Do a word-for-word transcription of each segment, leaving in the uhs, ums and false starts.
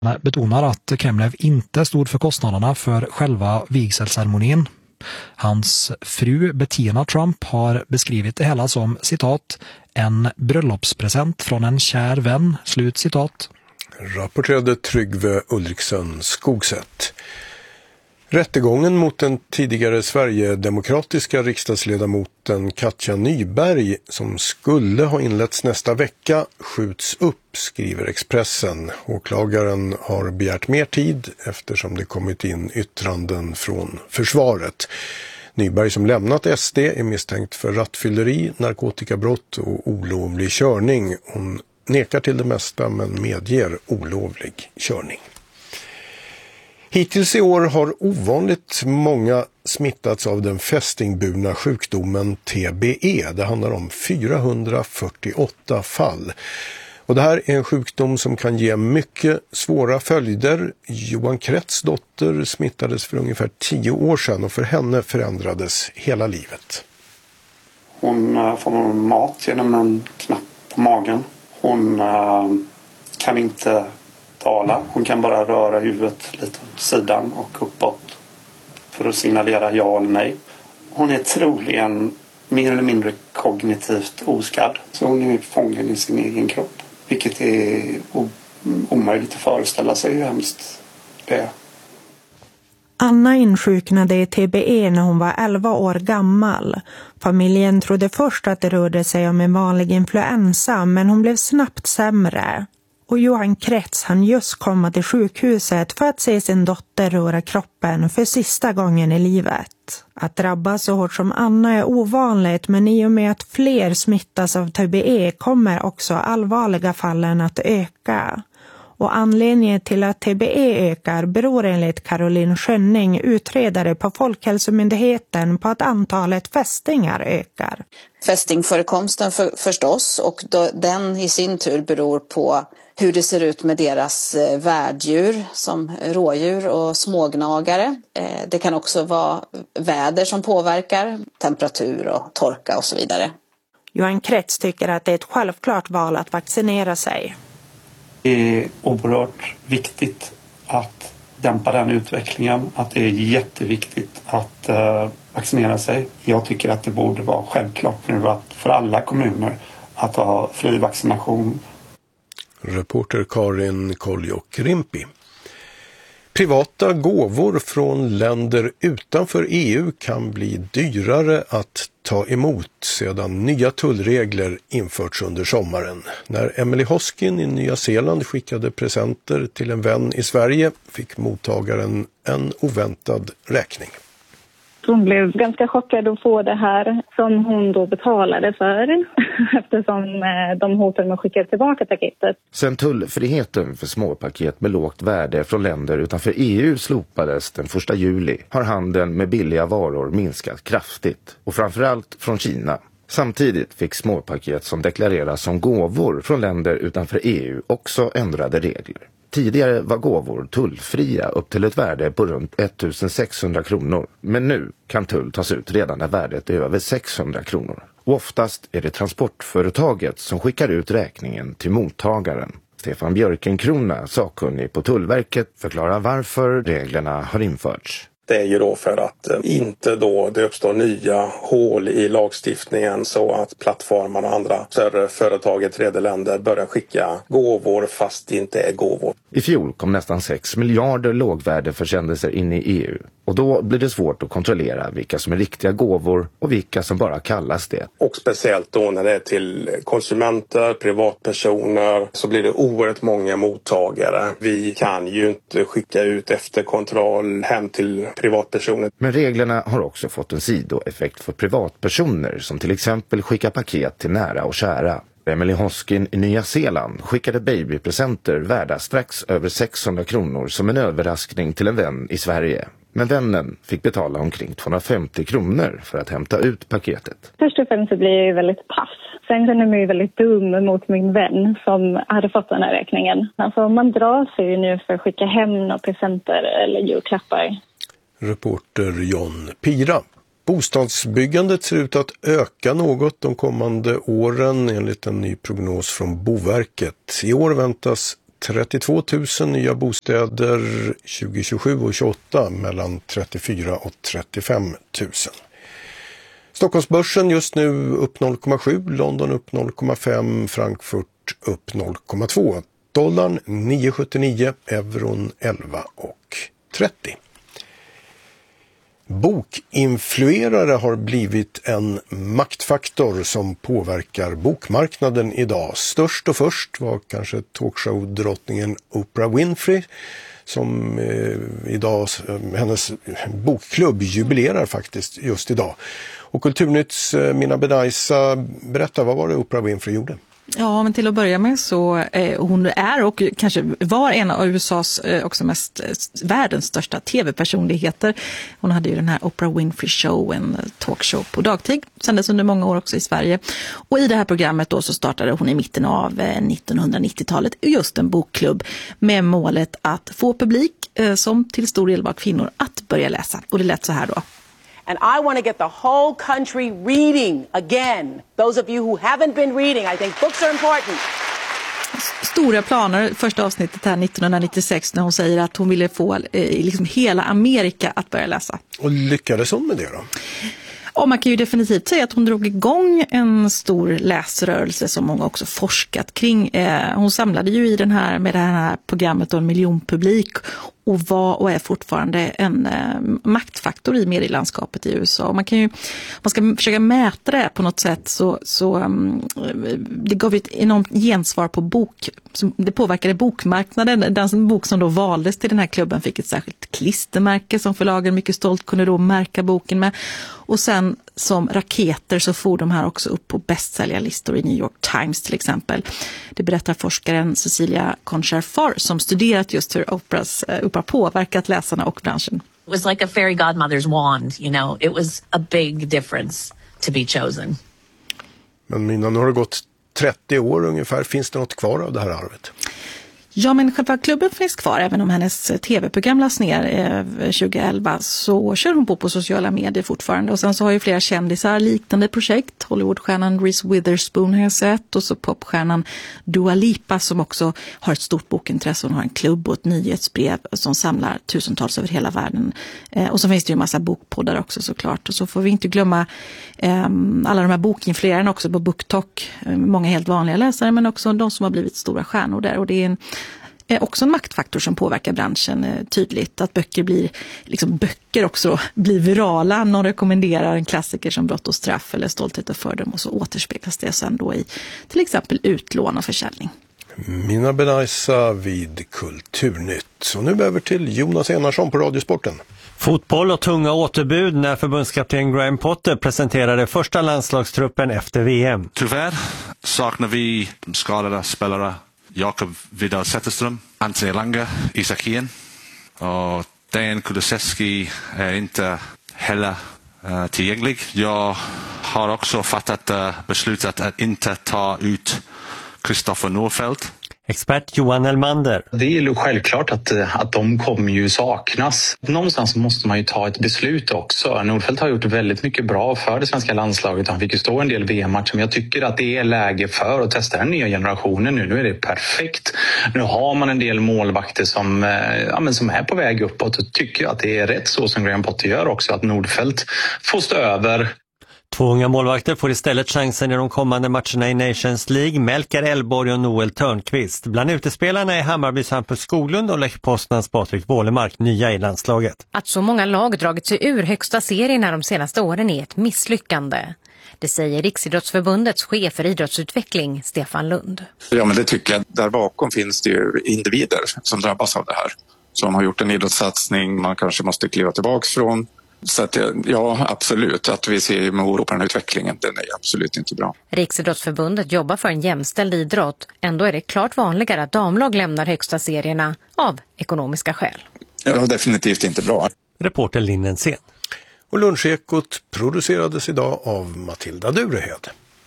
betonar att Kremlev inte stod för kostnaderna för själva vigselceremonin. Hans fru Bettina Trump har beskrivit det hela som, citat, en bröllopspresent från en kär vän, slut citat. Rapporterade Tryggve Ulriksen Skogsätt. Rättegången mot den tidigare Sverigedemokratiska riksdagsledamoten Katja Nyberg, som skulle ha inletts nästa vecka, skjuts upp, skriver Expressen. Åklagaren har begärt mer tid eftersom det kommit in yttranden från försvaret. Nyberg, som lämnat S D, är misstänkt för rattfylleri, narkotikabrott och olovlig körning. Hon nekar till det mesta men medger olovlig körning. Hittills i år har ovanligt många smittats av den fästingburna sjukdomen T B E. Det handlar om fyrahundrafyrtioåtta fall. Och det här är en sjukdom som kan ge mycket svåra följder. Johan Kretz dotter smittades för ungefär tio år sedan och för henne förändrades hela livet. Hon uh, får mat genom en knapp på magen. Hon uh, kan inte tala. Hon kan bara röra huvudet lite åt sidan och uppåt för att signalera ja eller nej. Hon är troligen mer eller mindre kognitivt oskadd. Så hon är fången i sin egen kropp. Vilket är omöjligt att föreställa sig hur hemskt det är. Anna insjuknade i T B E när hon var elva år gammal. Familjen trodde först att det rörde sig om en vanlig influensa, men hon blev snabbt sämre. Och Johan Kretz hann just komma till sjukhuset för att se sin dotter röra kroppen för sista gången i livet. Att drabbas så hårt som Anna är ovanligt, men i och med att fler smittas av T B E kommer också allvarliga fallen att öka. Och anledningen till att T B E ökar beror enligt Caroline Schönning, utredare på Folkhälsomyndigheten, på att antalet fästingar ökar. Fästingförekomsten för, förstås, och då, den i sin tur beror på hur det ser ut med deras eh, värddjur som rådjur och smågnagare. Eh, det kan också vara väder som påverkar, temperatur och torka och så vidare. Johan Kretz tycker att det är ett självklart val att vaccinera sig. Det är oerhört viktigt att dämpa den utvecklingen. Att det är jätteviktigt att uh, vaccinera sig. Jag tycker att det borde vara självklart nu att för alla kommuner att ha fri vaccination. Reporter Karin Koljok-Rimpi. Privata gåvor från länder utanför E U kan bli dyrare att ta emot sedan nya tullregler införts under sommaren. När Emily Hoskin i Nya Zeeland skickade presenter till en vän i Sverige fick mottagaren en oväntad räkning. Hon blev ganska chockad att få det här som hon då betalade för eftersom de hotade med att skicka tillbaka paketet. Sen tullfriheten för småpaket med lågt värde från länder utanför E U slopades den första juli har handeln med billiga varor minskat kraftigt, och framförallt från Kina. Samtidigt fick småpaket som deklareras som gåvor från länder utanför E U också ändrade regler. Tidigare var gåvor tullfria upp till ett värde på runt ettusensexhundra kronor. Men nu kan tull tas ut redan när värdet är över sexhundra kronor. Och oftast är det transportföretaget som skickar ut räkningen till mottagaren. Stefan Björkenkrona, sakkunnig på Tullverket, förklarar varför reglerna har införts. Det är ju då för att inte då det uppstår nya hål i lagstiftningen så att plattformar och andra större företag i tredje länder börjar skicka gåvor fast det inte är gåvor. I fjol kom nästan sex miljarder lågvärdeförsändelser in i E U. Och då blir det svårt att kontrollera vilka som är riktiga gåvor och vilka som bara kallas det. Och speciellt då när det är till konsumenter, privatpersoner, så blir det oerhört många mottagare. Vi kan ju inte skicka ut efter kontroll hem till privatpersoner. Men reglerna har också fått en sidoeffekt för privatpersoner som till exempel skickar paket till nära och kära. Emily Hoskin i Nya Zeeland skickade babypresenter värda strax över sexhundra kronor som en överraskning till en vän i Sverige. Men vännen fick betala omkring tvåhundrafemtio kronor för att hämta ut paketet. Först och främst så blev jag ju väldigt pass. Sen kände jag mig väldigt dum mot min vän som hade fått den här räkningen. Alltså man drar sig ju nu för att skicka hem några presenter eller julklappar. Reporter John Pira. Bostadsbyggandet ser ut att öka något de kommande åren enligt en ny prognos från Boverket. I år väntas trettiotvå tusen nya bostäder tjugo tjugosju och tjugoåtta, mellan trettiofyra och trettiofem tusen. Stockholmsbörsen just nu upp noll komma sju, London upp noll komma fem, Frankfurt upp noll komma två. Dollarn nio komma sjuttionio, euron elva komma trettio. Bokinfluerare har blivit en maktfaktor som påverkar bokmarknaden idag. Störst och först var kanske talkshow-drottningen Oprah Winfrey, som eh, idag, hennes bokklubb jubilerar faktiskt just idag. Och Kulturnytts eh, Mina Benaisa, berätta, vad var det Oprah Winfrey gjorde? Ja, men till att börja med så eh, hon är och kanske var en av U S A:s eh, också mest eh, världens största tv-personligheter. Hon hade ju den här Oprah Winfrey Show, en talkshow på dagtid, sändes under många år också i Sverige. Och i det här programmet då så startade hon i mitten av eh, nittonhundranittiotalet just en bokklubb med målet att få publik eh, som till stor del var kvinnor att börja läsa. Och det lät så här då. And I want to get the whole country reading again. Those of you who haven't been reading, I think books are important. Stora planer, första avsnittet här nittonhundranittiosex, när hon säger att hon ville få eh, liksom hela Amerika att börja läsa. Och lyckades hon med det då? Och man kan ju definitivt säga att hon drog igång en stor läsrörelse som många också forskat kring. Eh, hon samlade ju i den här, med det här programmet en miljonpublik och var och är fortfarande en eh, maktfaktor i medielandskapet i U S A. Och man kan ju, man ska försöka mäta det på något sätt, så, så um, det gav ett enormt gensvar på bok, som, det påverkade bokmarknaden. Den bok som då valdes till den här klubben fick ett särskilt klistermärke som förlagen mycket stolt kunde då märka boken med. Och sen som raketer så får de här också upp på bästsäljarlistor i New York Times till exempel. Det berättar forskaren Cecilia Conchar-Farr som studerat just hur Oprahs, uh, Oprah påverkat läsarna och branschen. It was like a fairy godmother's wand, you know. It was a big difference to be chosen. Men Mina, nu har det gått trettio år ungefär. Finns det något kvar av det här arvet? Ja, men själva klubben finns kvar. Även om hennes tv-program lades ner eh, tjugoelva så kör hon på på sociala medier fortfarande. Och sen så har ju flera kändisar liknande projekt. Hollywoodstjärnan Reese Witherspoon har jag sett. Och så popstjärnan Dua Lipa som också har ett stort bokintresse. Hon har en klubb och ett nyhetsbrev som samlar tusentals över hela världen. Eh, och så finns det ju en massa bokpoddar också såklart. Och så får vi inte glömma eh, alla de här bokinfluerarna också på BookTok. Eh, många helt vanliga läsare men också de som har blivit stora stjärnor där. Och det är en är också en maktfaktor som påverkar branschen eh, tydligt. Att böcker blir, liksom böcker också blir virala. Någon rekommenderar en klassiker som Brott och straff eller Stolthet och fördom och så återspeglas det sen då i till exempel utlån och försäljning. Mina Benaisa vid Kulturnytt. Så nu över till Jonas Enarsson på Radiosporten. Fotboll och tunga återbud när förbundskapten Graham Potter presenterade första landslagstruppen efter V M. Tyvärr saknar vi skadade spelare. Jakob Vidal Zetterström, Anthony Elanga, Isak Hien och Dan Kulusevski är inte heller uh, tillgänglig. Jag har också fattat uh, beslutet att inte ta ut Kristoffer Nordfeldt. Expert Johan Elmander. Det är ju självklart att, att de kommer ju saknas. Någonstans måste man ju ta ett beslut också. Nordfeldt har gjort väldigt mycket bra för det svenska landslaget. Han fick ju stå en del V M-matcher, men jag tycker att det är läge för att testa den nya generationen nu. Nu är det perfekt. Nu har man en del målvakter som, ja, men som är på väg uppåt och tycker att det är rätt så som Graham Potter gör också, att Nordfeldt får stå över. Två unga målvakter får istället chansen i de kommande matcherna i Nations League. Melker Elborg och Noel Törnqvist. Bland utespelarna är Hammarbys Hampus Skoglund och Lech Poznans Patrik Wålemark, nya i landslaget. Att så många lag dragit sig ur högsta serien de senaste åren är ett misslyckande. Det säger Riksidrottsförbundets chef för idrottsutveckling, Stefan Lund. Ja, men det tycker jag. Där bakom finns det ju individer som drabbas av det här. Som har gjort en idrottssatsning man kanske måste kliva tillbaka från. Så att, ja, absolut. Att vi ser med oro på den här utvecklingen, den är absolut inte bra. Riksidrottsförbundet jobbar för en jämställd idrott. Ändå är det klart vanligare att damlag lämnar högsta serierna av ekonomiska skäl. Ja, definitivt inte bra. Reporter Linnensen. Och Lunchekot producerades idag av Matilda Durehed.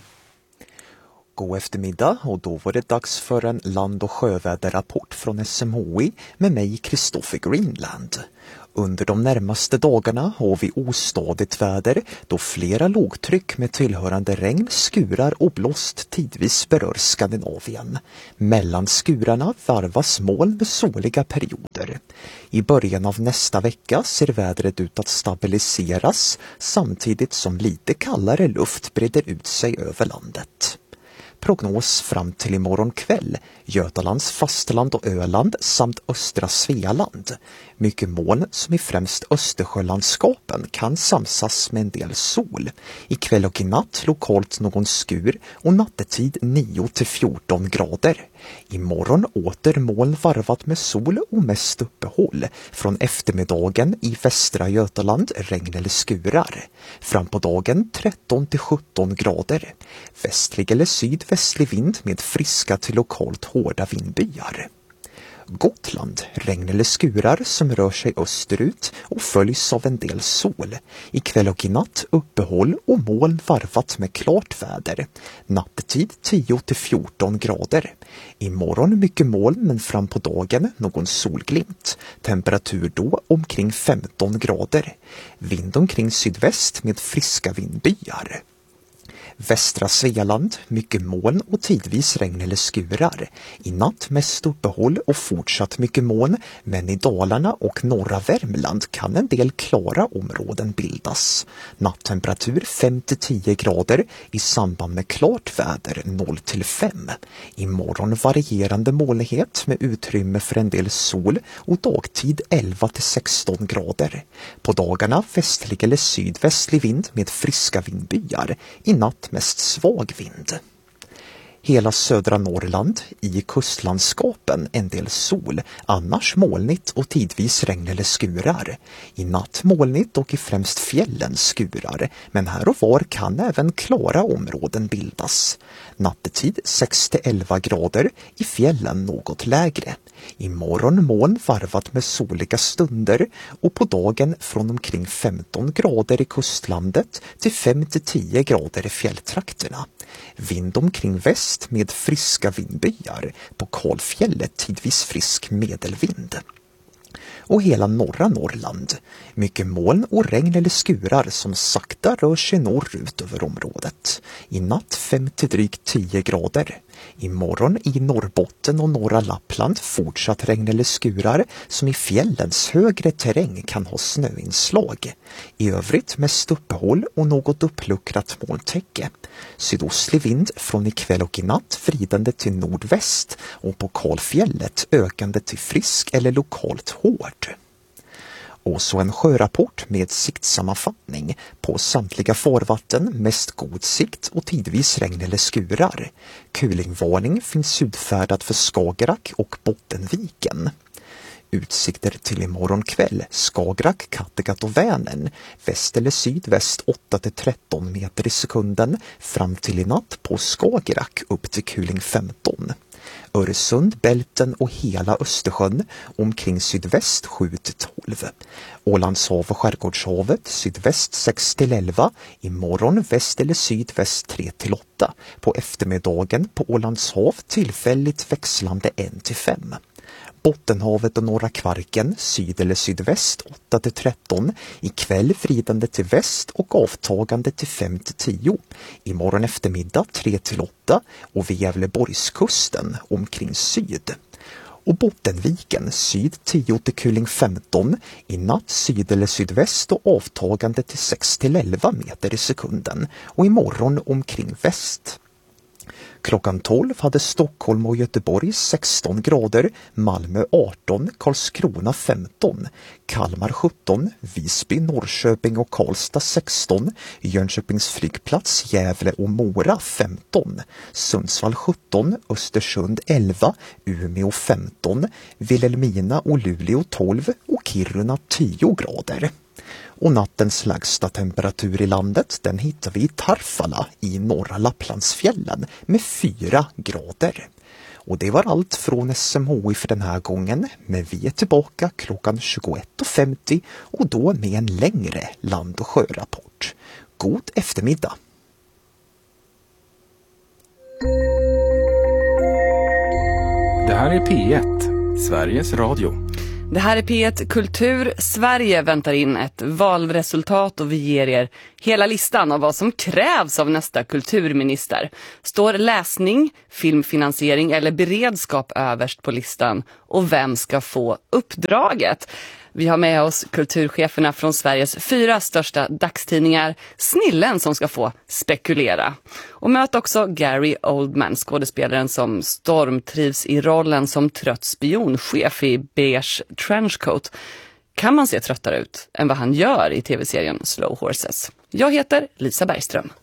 God eftermiddag och då var det dags för en land- och sjöväderrapport från S M H I med mig, Kristoffer Greenland. Under de närmaste dagarna har vi ostadigt väder då flera lågtryck med tillhörande regn, skurar och blåst tidvis berör Skandinavien. Mellan skurarna varvas moln med soliga perioder. I början av nästa vecka ser vädret ut att stabiliseras samtidigt som lite kallare luft breder ut sig över landet. Prognos fram till imorgon kväll, Götalands fastland och Öland samt östra Svealand. Mycket moln som i främst Östersjölandskapen kan samsas med en del sol. I kväll och i natt lokalt någon skur och nattetid nio till fjorton grader. Imorgon åter moln varvat med sol och mest uppehåll. Från eftermiddagen i västra Götaland regn eller skurar. Fram på dagen tretton till sjutton grader. Västlig eller sydvästlig vind med friska till lokalt hårda vindbyar. Gotland, regn eller skurar som rör sig österut och följs av en del sol. I kväll och i natt uppehåll och moln varvat med klart väder. Nattetid tio till fjorton grader. Imorgon mycket moln men fram på dagen någon solglimt. Temperatur då omkring femton grader. Vind omkring sydväst med friska vindbyar. Västra Svealand, mycket moln och tidvis regn eller skurar. I natt mest uppehåll och fortsatt mycket moln, men i Dalarna och norra Värmland kan en del klara områden bildas. Nattemperatur fem till tio grader i samband med klart väder noll till fem. Imorgon varierande molnighet med utrymme för en del sol och dagtid elva till sexton grader. På dagarna västlig eller sydvästlig vind med friska vindbyar. I natt mest svag vind. Hela södra Norrland, i kustlandskapen en del sol, annars molnigt och tidvis regn eller skurar. I natt molnigt och i främst fjällen skurar, men här och var kan även klara områden bildas. Nattetid sex till elva grader, i fjällen något lägre. Imorgon moln varvat med soliga stunder och på dagen från omkring femton grader i kustlandet till fem till tio grader i fjälltrakterna. Vind omkring väst med friska vindbyar, på Kalfjället tidvis frisk medelvind. Och hela norra Norrland, mycket moln och regn eller skurar som sakta rör sig norrut över området. I natt fem till drygt tio grader. Imorgon i Norrbotten och norra Lappland fortsatt regn eller skurar som i fjällens högre terräng kan ha snöinslag. I övrigt mest uppehåll och något uppluckrat molntäcke. Sydostlig vind från ikväll och i natt vridande till nordväst och på Kalfjället ökande till frisk eller lokalt hård. Och så en sjörapport med siktsammanfattning på samtliga farvatten, mest god sikt och tidvis regn eller skurar. Kulingvarning finns utfärdad för Skagerrak och Bottenviken. Utsikter till imorgon kväll, Skagerrak, Kattegatt och Vänern, väst eller sydväst åtta till tretton meter i sekunden, fram till i natt på Skagerrak upp till kuling femton. Öresund, Bälten och hela Östersjön omkring sydväst sju till tolv. Ålandshav och Skärgårdshavet sydväst sex till elva, imorgon väst eller sydväst tre till åtta. På eftermiddagen på Ålandshav tillfälligt växlande ett till fem. Bottenhavet och norra Kvarken, syd eller sydväst åtta till tretton, ikväll vridande till väst och avtagande till fem till tio. Imorgon eftermiddag tre till åtta och vid Gävleborgskusten omkring syd. Och Bottenviken, syd tio till kuling femton, i natt syd eller sydväst och avtagande till sex till elva meter i sekunden och imorgon omkring väst. Klockan tolv hade Stockholm och Göteborg sexton grader, Malmö arton, Karlskrona femton, Kalmar sjutton, Visby, Norrköping och Karlstad sexton, Jönköpings flygplats, Gävle och Mora femton, Sundsvall sjutton, Östersund elva, Umeå femton, Vilhelmina och Luleå tolv och Kiruna tio grader. Och nattens lägsta temperatur i landet den hittar vi i Tarfala i norra Lapplandsfjällen med fyra grader. Och det var allt från S M H I för den här gången, men vi är tillbaka klockan tjugoett och femtio och då med en längre land- och sjörapport. God eftermiddag! Det här är P ett, Sveriges Radio. Det här är P ett Kultur. Sverige väntar in ett valresultat och vi ger er hela listan av vad som krävs av nästa kulturminister. Står läsning, filmfinansiering eller beredskap överst på listan? Och vem ska få uppdraget? Vi har med oss kulturcheferna från Sveriges fyra största dagstidningar, Snillen, som ska få spekulera. Och möt också Gary Oldman, skådespelaren som stormtrivs i rollen som trött spionchef i beige trenchcoat. Kan man se tröttare ut än vad han gör i tv-serien Slow Horses? Jag heter Lisa Bergström.